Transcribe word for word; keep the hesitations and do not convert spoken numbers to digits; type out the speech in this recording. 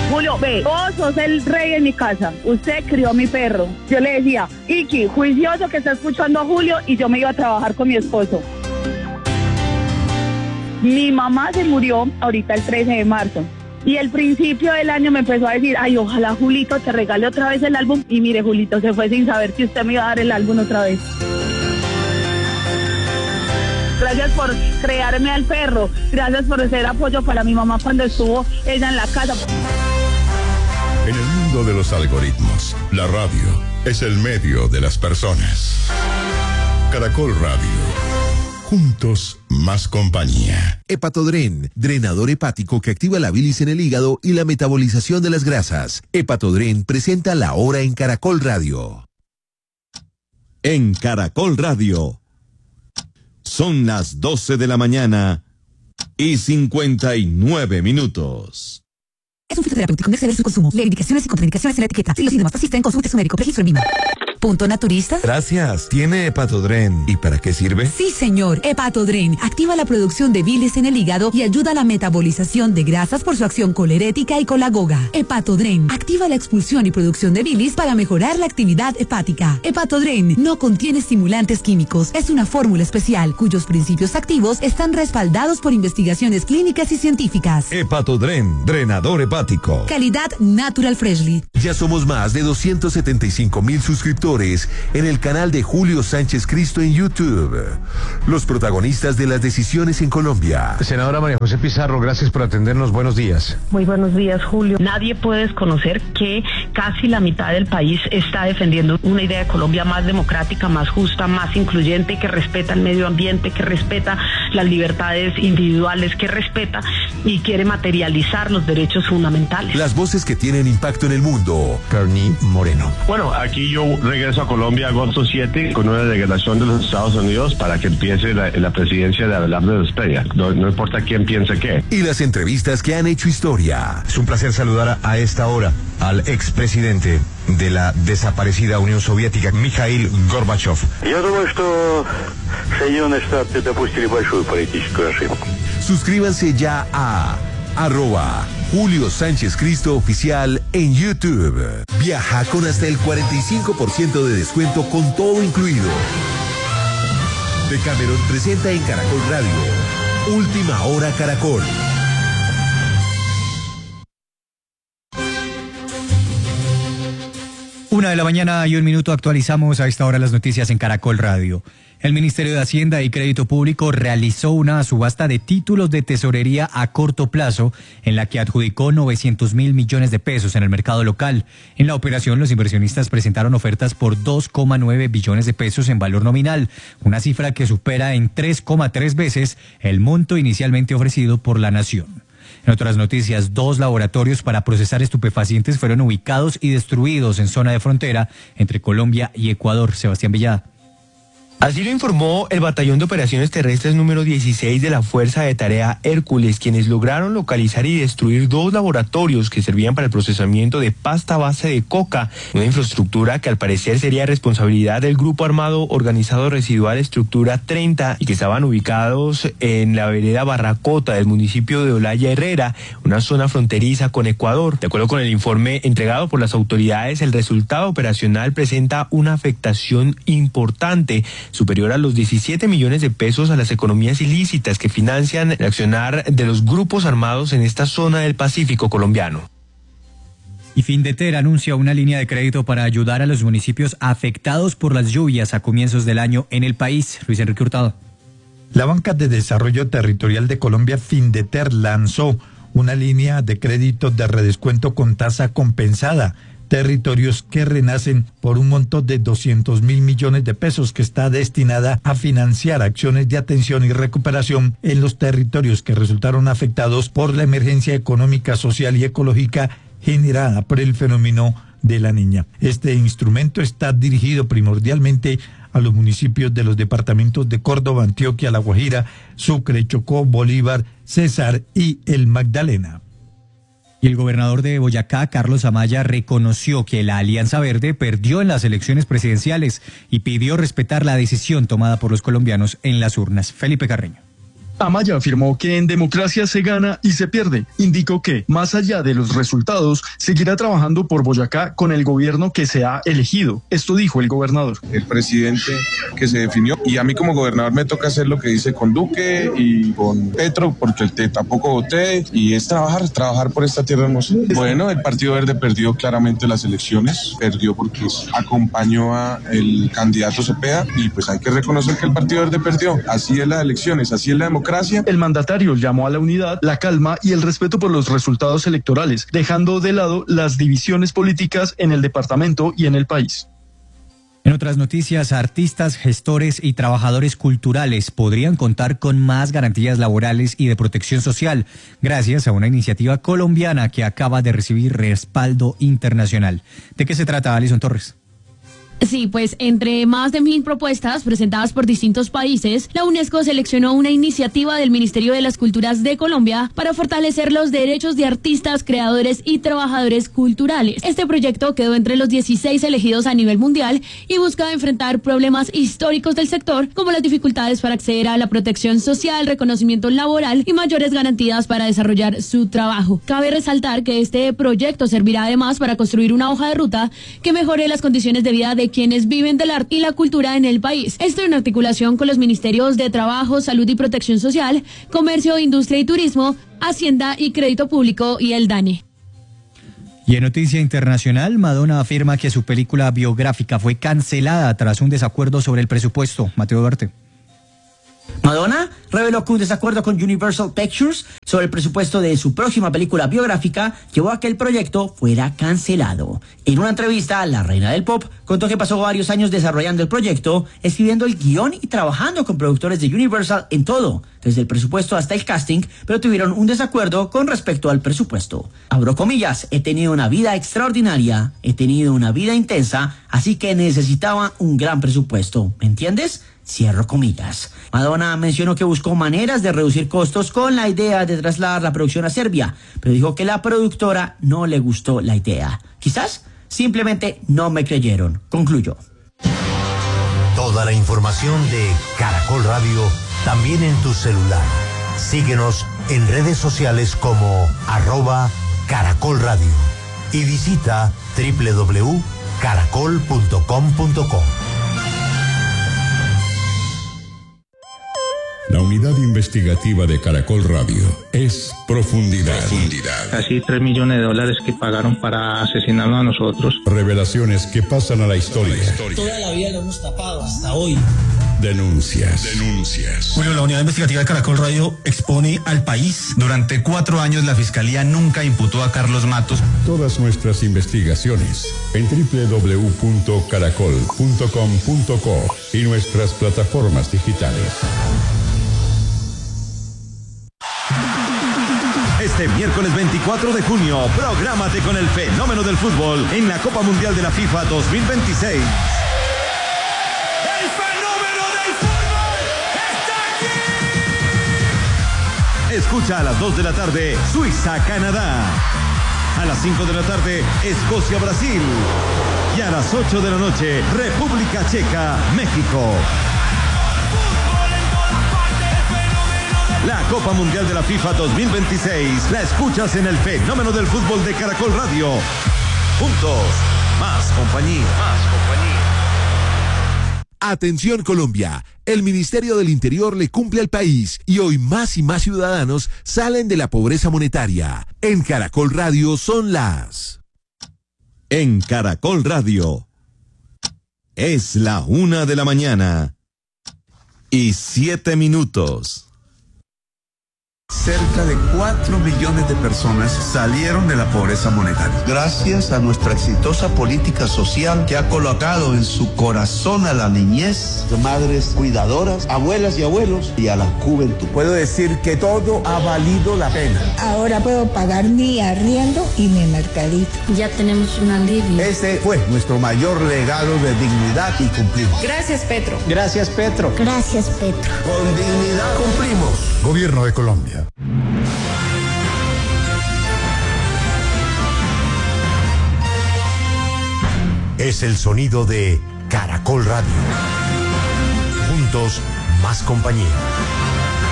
Julio, ve, vos sos el rey en mi casa, usted crió a mi perro. Yo le decía, Iki, juicioso que está escuchando a Julio, y yo me iba a trabajar con mi esposo. Mi mamá se murió ahorita el trece de marzo. Y el principio del año me empezó a decir, ay, ojalá Julito te regale otra vez el álbum. Y mire, Julito se fue sin saber que usted me iba a dar el álbum otra vez. Gracias por crearme al perro. Gracias por ser apoyo para mi mamá cuando estuvo ella en la casa. En el mundo de los algoritmos, la radio es el medio de las personas. Caracol Radio. Juntos, más compañía. Hepatodren, drenador hepático que activa la bilis en el hígado y la metabolización de las grasas. Hepatodren presenta La Hora en Caracol Radio. En Caracol Radio. Son las doce de la mañana y cincuenta y nueve minutos. Es un fitoterapéutico, no exceder su consumo. Lee indicaciones y contraindicaciones en la etiqueta. Si los síntomas persisten, consulte a su médico. Registro en Lima. ¿Punto naturista? Gracias. ¿Tiene Hepatodren? ¿Y para qué sirve? Sí, señor. Hepatodren activa la producción de bilis en el hígado y ayuda a la metabolización de grasas por su acción colerética y colagoga. Hepatodren activa la expulsión y producción de bilis para mejorar la actividad hepática. Hepatodren no contiene estimulantes químicos. Es una fórmula especial cuyos principios activos están respaldados por investigaciones clínicas y científicas. Hepatodren, drenador hepático. Calidad Natural Freshly. Ya somos más de doscientos setenta y cinco mil suscriptores en el canal de Julio Sánchez Cristo en YouTube. Los protagonistas de las decisiones en Colombia. Senadora María José Pizarro, gracias por atendernos. Buenos días. Muy buenos días, Julio. Nadie puede desconocer que casi la mitad del país está defendiendo una idea de Colombia más democrática, más justa, más incluyente, que respeta el medio ambiente, que respeta las libertades individuales, que respeta y quiere materializar los derechos fundamentales. Las voces que tienen impacto en el mundo. Carney Moreno. Bueno, aquí yo regreso a Colombia agosto siete con una delegación de los Estados Unidos para que empiece la, la presidencia de Abelardo Espedia. No, no importa quién piense qué. Y las entrevistas que han hecho historia. Es un placer saludar a esta hora al expresidente de la desaparecida Unión Soviética, Mikhail Gorbachev. Я думаю, что Соединенные Штаты допустили большую политическую ошибку. Suscríbanse ya a arroba Julio Sánchez Cristo Oficial en YouTube. Viaja con hasta el cuarenta y cinco por ciento de descuento con todo incluido. Decameron presenta en Caracol Radio Última Hora Caracol. Una de la mañana y un minuto, actualizamos a esta hora las noticias en Caracol Radio. El Ministerio de Hacienda y Crédito Público realizó una subasta de títulos de tesorería a corto plazo en la que adjudicó novecientos mil millones de pesos en el mercado local. En la operación, los inversionistas presentaron ofertas por dos coma nueve billones de pesos en valor nominal, una cifra que supera en tres coma tres veces el monto inicialmente ofrecido por la Nación. En otras noticias, dos laboratorios para procesar estupefacientes fueron ubicados y destruidos en zona de frontera entre Colombia y Ecuador. Sebastián Villada. Así lo informó el Batallón de Operaciones Terrestres número dieciséis de la Fuerza de Tarea Hércules, quienes lograron localizar y destruir dos laboratorios que servían para el procesamiento de pasta base de coca, una infraestructura que al parecer sería responsabilidad del Grupo Armado Organizado Residual Estructura treinta y que estaban ubicados en la vereda Barracota del municipio de Olaya Herrera, una zona fronteriza con Ecuador. De acuerdo con el informe entregado por las autoridades, el resultado operacional presenta una afectación importante, superior a los diecisiete millones de pesos a las economías ilícitas que financian el accionar de los grupos armados en esta zona del Pacífico colombiano. Y Findeter anuncia una línea de crédito para ayudar a los municipios afectados por las lluvias a comienzos del año en el país. Luis Enrique Hurtado. La Banca de Desarrollo Territorial de Colombia, Findeter, lanzó una línea de crédito de redescuento con tasa compensada. Territorios que renacen por un monto de doscientos mil millones de pesos que está destinada a financiar acciones de atención y recuperación en los territorios que resultaron afectados por la emergencia económica, social y ecológica generada por el fenómeno de la Niña. Este instrumento está dirigido primordialmente a los municipios de los departamentos de Córdoba, Antioquia, La Guajira, Sucre, Chocó, Bolívar, Cesar y el Magdalena. Y el gobernador de Boyacá, Carlos Amaya, reconoció que la Alianza Verde perdió en las elecciones presidenciales y pidió respetar la decisión tomada por los colombianos en las urnas. Felipe Carreño. Amaya afirmó que en democracia se gana y se pierde. Indicó que, más allá de los resultados, seguirá trabajando por Boyacá con el gobierno que se ha elegido. Esto dijo el gobernador. El presidente que se definió, y a mí como gobernador me toca hacer lo que dice con Duque y con Petro, porque te, tampoco voté, y es trabajar, trabajar por esta tierra hermosa. Bueno, el Partido Verde perdió claramente las elecciones, perdió porque acompañó a el candidato Cepeda, y pues hay que reconocer que el Partido Verde perdió. Así es las elecciones, así es la democracia. El mandatario llamó a la unidad, la calma y el respeto por los resultados electorales, dejando de lado las divisiones políticas en el departamento y en el país. En otras noticias, artistas, gestores y trabajadores culturales podrían contar con más garantías laborales y de protección social, gracias a una iniciativa colombiana que acaba de recibir respaldo internacional. ¿De qué se trata, Alison Torres? Sí, pues entre más de mil propuestas presentadas por distintos países, la UNESCO seleccionó una iniciativa del Ministerio de las Culturas de Colombia para fortalecer los derechos de artistas, creadores y trabajadores culturales. Este proyecto quedó entre los dieciséis elegidos a nivel mundial y busca enfrentar problemas históricos del sector, como las dificultades para acceder a la protección social, reconocimiento laboral y mayores garantías para desarrollar su trabajo. Cabe resaltar que este proyecto servirá además para construir una hoja de ruta que mejore las condiciones de vida de quienes viven del arte y la cultura en el país. Esto en articulación con los ministerios de Trabajo, Salud y Protección Social, Comercio, Industria y Turismo, Hacienda y Crédito Público y el DANE. Y en noticia internacional, Madonna afirma que su película biográfica fue cancelada tras un desacuerdo sobre el presupuesto. Mateo Duarte. Madonna reveló que un desacuerdo con Universal Pictures sobre el presupuesto de su próxima película biográfica llevó a que el proyecto fuera cancelado. En una entrevista, la reina del pop contó que pasó varios años desarrollando el proyecto, escribiendo el guión y trabajando con productores de Universal en todo, desde el presupuesto hasta el casting, pero tuvieron un desacuerdo con respecto al presupuesto. Abro comillas, he tenido una vida extraordinaria, he tenido una vida intensa, así que necesitaba un gran presupuesto, ¿me entiendes? Cierro comillas. Madonna mencionó que buscó maneras de reducir costos con la idea de trasladar la producción a Serbia, pero dijo que la productora no le gustó la idea. Quizás simplemente no me creyeron. Concluyó. Toda la información de Caracol Radio también en tu celular. Síguenos en redes sociales como arroba Caracol Radio y visita doble u doble u doble u punto caracol punto com punto co. La unidad investigativa de Caracol Radio es Profundidad. Profundidad. Casi tres millones de dólares que pagaron para asesinarnos a nosotros. Revelaciones que pasan a la historia. Toda la vida lo hemos tapado hasta hoy. Denuncias. Denuncias. Julio, la unidad investigativa de Caracol Radio expone al país. Durante cuatro años la Fiscalía nunca imputó a Carlos Matos. Todas nuestras investigaciones en doble u doble u doble u punto caracol punto com punto co y nuestras plataformas digitales. Este miércoles veinticuatro de junio, prográmate con el fenómeno del fútbol en la Copa Mundial de la FIFA dos mil veintiséis. ¡El fenómeno del fútbol está aquí! Escucha a las dos de la tarde, Suiza-Canadá. A las cinco de la tarde, Escocia-Brasil. Y a las ocho de la noche, República Checa-México. La Copa Mundial de la FIFA dos mil veintiséis la escuchas en el fenómeno del fútbol de Caracol Radio. Juntos, más compañía. Más compañía. Atención Colombia, el Ministerio del Interior le cumple al país y hoy más y más ciudadanos salen de la pobreza monetaria. En Caracol Radio son las... En Caracol Radio es la una de la mañana y siete minutos. Cerca de cuatro millones de personas salieron de la pobreza monetaria. Gracias a nuestra exitosa política social que ha colocado en su corazón a la niñez, madres cuidadoras, abuelas y abuelos y a la juventud. Puedo decir que todo ha valido la pena. Ahora puedo pagar mi arriendo y mi mercadito. Ya tenemos un alivio. Este fue nuestro mayor legado de dignidad y cumplimos. Gracias, Petro. Gracias, Petro. Gracias, Petro. Con dignidad cumplimos. Gobierno de Colombia. Es el sonido de Caracol Radio. Juntos, más compañía.